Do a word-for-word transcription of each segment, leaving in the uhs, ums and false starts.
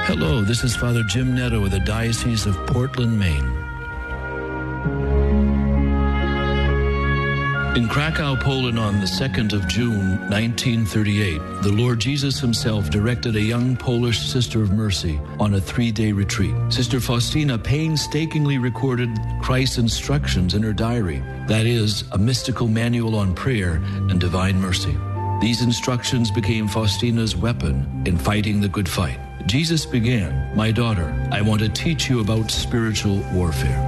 Hello, this is Father Jim Netto of the Diocese of Portland, Maine. In Krakow, Poland, on the second of June, nineteen thirty-eight, the Lord Jesus himself directed a young Polish Sister of Mercy on a three-day retreat. Sister Faustina painstakingly recorded Christ's instructions in her diary, that is, a mystical manual on prayer and divine mercy. These instructions became Faustina's weapon in fighting the good fight. Jesus began, "My daughter, I want to teach you about spiritual warfare."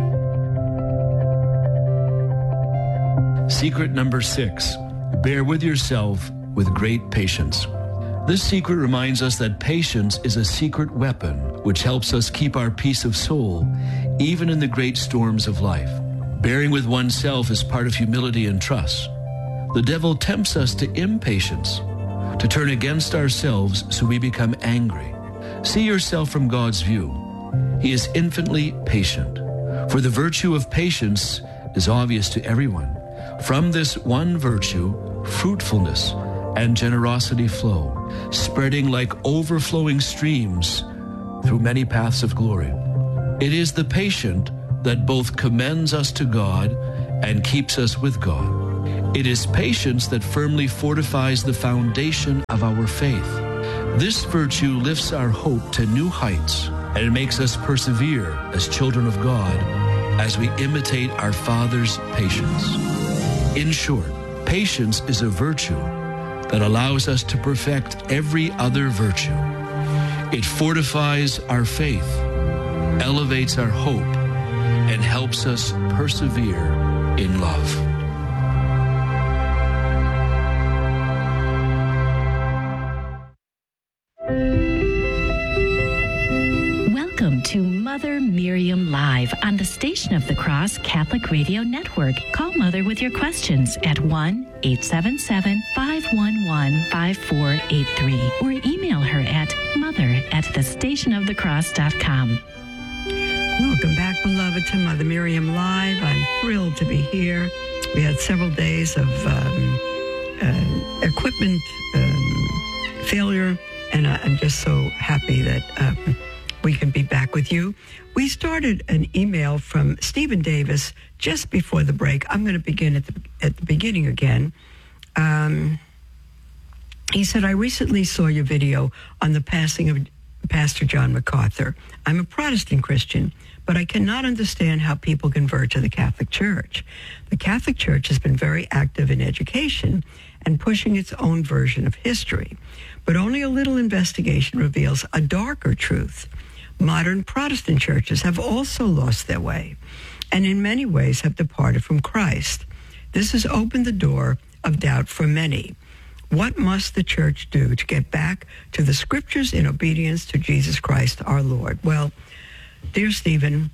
Secret number six, bear with yourself with great patience. This secret reminds us that patience is a secret weapon which helps us keep our peace of soul even in the great storms of life. Bearing with oneself is part of humility and trust. The devil tempts us to impatience, to turn against ourselves so we become angry. See yourself from God's view. He is infinitely patient, for the virtue of patience is obvious to everyone. From this one virtue, fruitfulness and generosity flow, spreading like overflowing streams through many paths of glory. It is the patient that both commends us to God and keeps us with God. It is patience that firmly fortifies the foundation of our faith. This virtue lifts our hope to new heights, and it makes us persevere as children of God as we imitate our Father's patience. In short, patience is a virtue that allows us to perfect every other virtue. It fortifies our faith, elevates our hope, and helps us persevere in love. Welcome to Mother Miriam Live on the Station of the Cross Catholic Radio Network. Call Mother with your questions at one eight seven seven, five one one, five four eight three or email her at mother at the station of the cross dot com. Welcome back, beloved, to Mother Miriam Live. I'm thrilled to be here. We had several days of um, uh, equipment um, failure, and I'm just so happy that um, we can be back with you. We started an email from Stephen Davis just before the break. I'm going to begin at the, at the beginning again. Um, he said, I recently saw your video on the passing of Pastor John MacArthur. I'm a Protestant Christian, but I cannot understand how people convert to the Catholic Church. The Catholic Church has been very active in education and pushing its own version of history, but only a little investigation reveals a darker truth. Modern Protestant churches have also lost their way and in many ways have departed from Christ. This has opened the door of doubt for many. What must the church do to get back to the scriptures in obedience to Jesus Christ our Lord? Well, dear Stephen,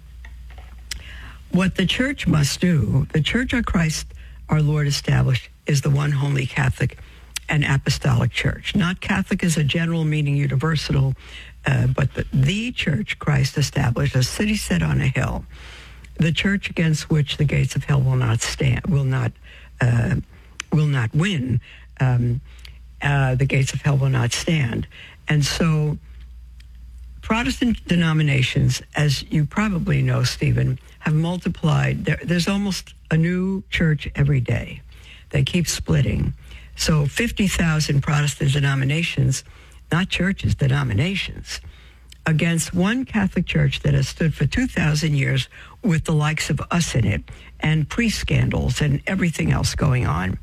what the church must do, the Church of Christ our Lord established, is the one holy Catholic and Apostolic Church. Not Catholic as a general meaning universal, uh, but the, the Church Christ established, a city set on a hill, the church against which the gates of hell will not stand, will not, uh, will not win. Um, uh, the gates of hell will not stand. And so Protestant denominations, as you probably know, Stephen, have multiplied. There, there's almost a new church every day. They keep splitting. So fifty thousand Protestant denominations, not churches, denominations, against one Catholic Church that has stood for two thousand years with the likes of us in it and priest scandals and everything else going on.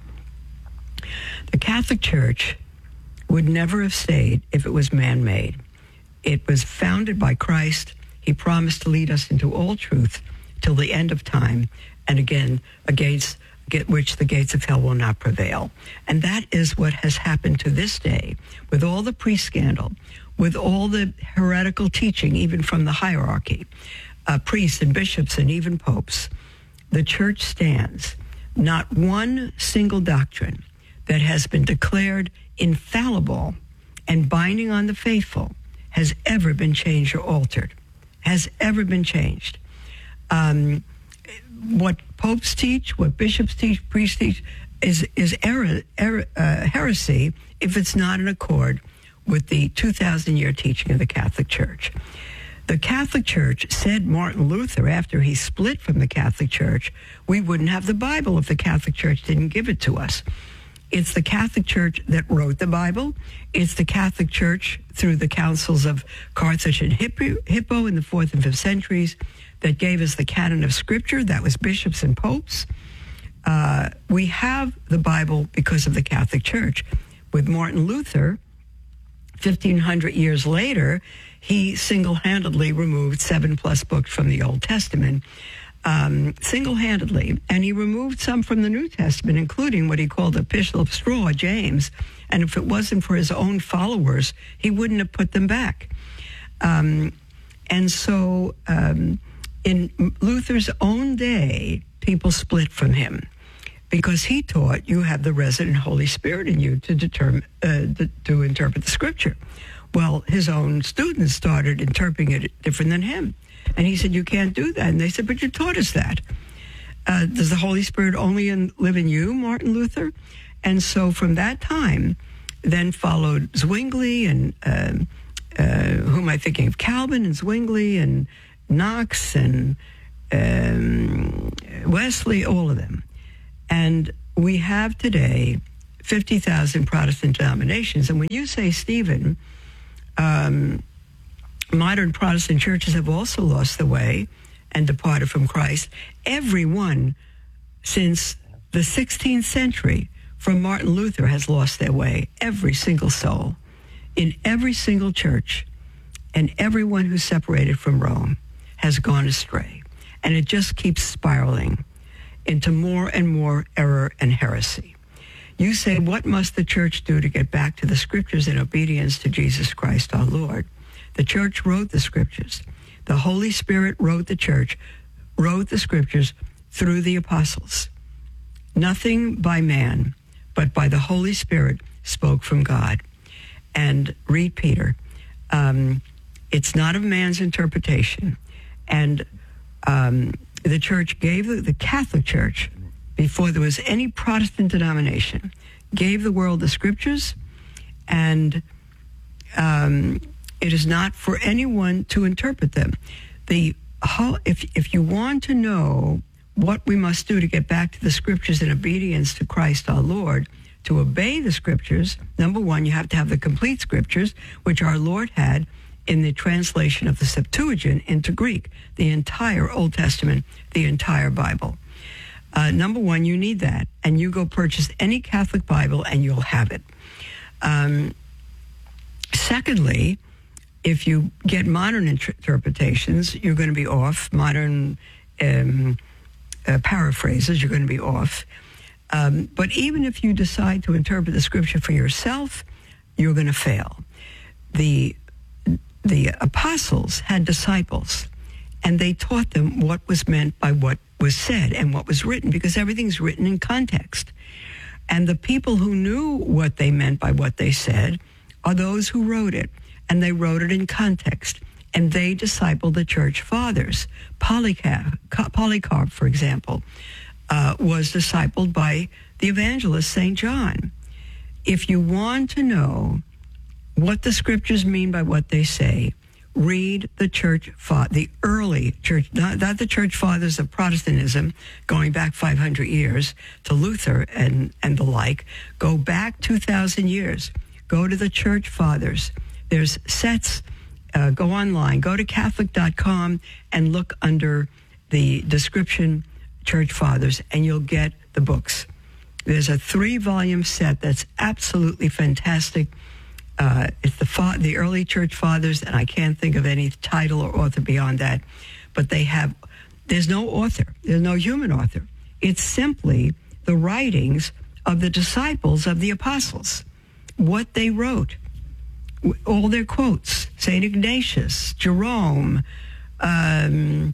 The Catholic Church would never have stayed if it was man-made. It was founded by Christ. He promised to lead us into all truth till the end of time, and again, against which the gates of hell will not prevail. And that is what has happened to this day, with all the priest scandal, with all the heretical teaching, even from the hierarchy, uh, priests and bishops and even popes. The church stands. Not one single doctrine that has been declared infallible and binding on the faithful has ever been changed or altered, has ever been changed. Um, what popes teach, what bishops teach, priests teach, is is error, error, uh, heresy if it's not in accord with the two thousand year teaching of the Catholic Church. The Catholic Church said Martin Luther, after he split from the Catholic Church, we wouldn't have the Bible if the Catholic Church didn't give it to us. It's the Catholic Church that wrote the Bible. It's the Catholic Church, through the councils of Carthage and Hippo in the fourth and fifth centuries, that gave us the canon of Scripture. That was bishops and popes. Uh, we have the Bible because of the Catholic Church. With Martin Luther, fifteen hundred years later, he single-handedly removed seven plus books from the Old Testament, um, single-handedly. And he removed some from the New Testament, including what he called the Epistle of Straw, James. And if it wasn't for his own followers, he wouldn't have put them back. Um, and so um, in Luther's own day, people split from him because he taught you have the resident Holy Spirit in you to determine uh, to, to interpret the Scripture. Well, his own students started interpreting it different than him. And he said, you can't do that. And they said, but you taught us that. Uh, does the Holy Spirit only in, live in you, Martin Luther? And so from that time, then followed Zwingli and, um, uh, who am I thinking of? Calvin and Zwingli and Knox and um, Wesley, all of them. And we have today fifty thousand Protestant denominations. And when you say, Stephen, um, modern Protestant churches have also lost the way and departed from Christ, everyone since the sixteenth century from Martin Luther has lost their way. Every single soul in every single church, and everyone who's separated from Rome has gone astray. And it just keeps spiraling into more and more error and heresy. You say, what must the church do to get back to the Scriptures in obedience to Jesus Christ our Lord? The church wrote the Scriptures. The Holy Spirit wrote the church, wrote the Scriptures through the apostles. Nothing by man, but by the Holy Spirit spoke from God. And read Peter. Um, it's not of man's interpretation. And um, the church gave, the, the Catholic Church, before there was any Protestant denomination, gave the world the Scriptures, and um, it is not for anyone to interpret them. The how, if if you want to know what we must do to get back to the Scriptures in obedience to Christ our Lord, to obey the Scriptures, number one, you have to have the complete Scriptures, which our Lord had in the translation of the Septuagint into Greek, the entire Old Testament, the entire Bible. Uh, number one, you need that, and you go purchase any Catholic Bible and you'll have it. Um, secondly, if you get modern inter- interpretations, you're going to be off. Modern um, uh, paraphrases, you're going to be off. Um, but even if you decide to interpret the Scripture for yourself, you're going to fail. The the apostles had disciples, and they taught them what was meant by what was said and what was written, because everything's written in context. And the people who knew what they meant by what they said are those who wrote it, and they wrote it in context, and they discipled the church fathers. Polycarp, Polycarp for example, uh, was discipled by the evangelist Saint John. If you want to know what the Scriptures mean by what they say, read the church, fa- the early church, not, not the church fathers of Protestantism, going back five hundred years to Luther and, and the like. Go back two thousand years. Go to the church fathers. There's sets. Uh, go online. Go to Catholic dot com and look under the description church fathers, and you'll get the books. There's a three-volume set that's absolutely fantastic. Uh, it's the fa- the early church fathers, and I can't think of any title or author beyond that. But they have, there's no author. There's no human author. It's simply the writings of the disciples of the apostles, what they wrote, all their quotes, Saint Ignatius, Jerome, um,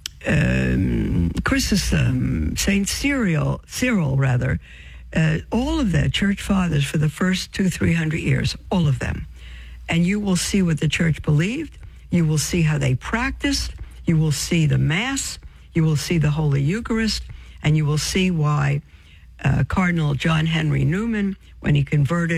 um, Chrysostom, Saint Cyril, Cyril rather, Uh, all of the church fathers for the first two, three hundred years, all of them. And you will see what the church believed. You will see how they practiced. You will see the Mass. You will see the Holy Eucharist. And you will see why uh, Cardinal John Henry Newman, when he converted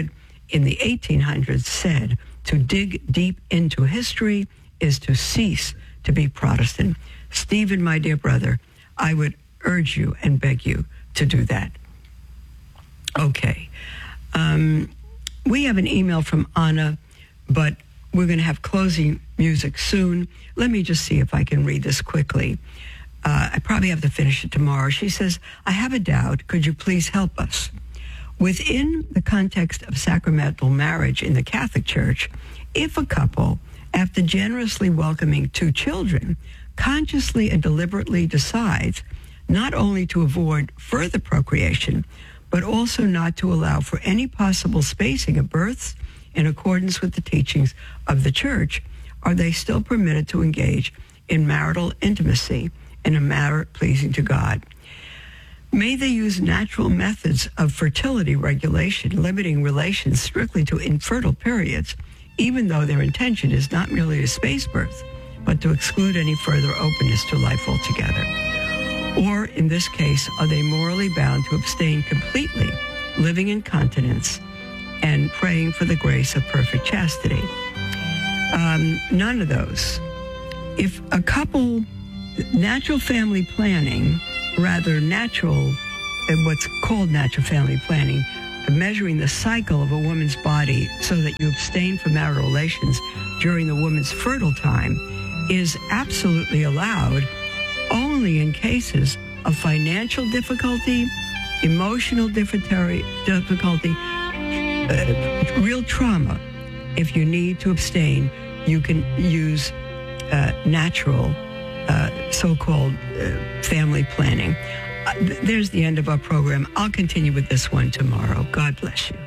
in the eighteen hundreds said, to dig deep into history is to cease to be Protestant. Stephen, my dear brother, I would urge you and beg you to do that. Okay. Um, we have an email from Anna, but we're going to have closing music soon. Let me just see if I can read this quickly. Uh, I probably have to finish it tomorrow. She says, I have a doubt. Could you please help us? Within the context of sacramental marriage in the Catholic Church, if a couple, after generously welcoming two children, consciously and deliberately decides not only to avoid further procreation, but also not to allow for any possible spacing of births in accordance with the teachings of the Church, are they still permitted to engage in marital intimacy in a manner pleasing to God? May they use natural methods of fertility regulation, limiting relations strictly to infertile periods, even though their intention is not merely to space birth, but to exclude any further openness to life altogether? Or, in this case, are they morally bound to abstain completely, living in continence and praying for the grace of perfect chastity? Um, none of those. If a couple, natural family planning, rather natural, what's called natural family planning, measuring the cycle of a woman's body so that you abstain from marital relations during the woman's fertile time, is absolutely allowed only in cases of financial difficulty, emotional difficulty, uh, real trauma. If you need to abstain, you can use uh, natural, uh, so-called uh, family planning. Uh, th- there's the end of our program. I'll continue with this one tomorrow. God bless you.